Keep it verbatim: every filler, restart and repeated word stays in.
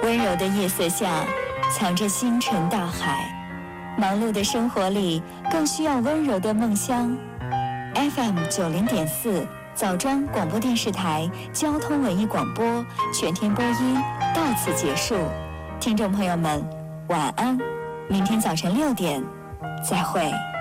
温柔的夜色下，藏着星辰大海。忙碌的生活里，更需要温柔的梦乡。F M 九零点四，枣庄广播电视台交通文艺广播全天播音到此结束。听众朋友们，晚安，明天早晨六点，再会。